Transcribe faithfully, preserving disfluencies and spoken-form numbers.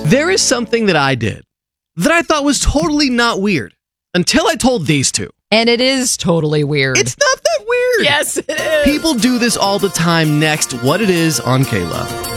There is something that I did that I thought was totally not weird until I told these two. And it is totally weird. It's not that weird. Yes, it is. People do this all the time. Next, what it is on Kayla.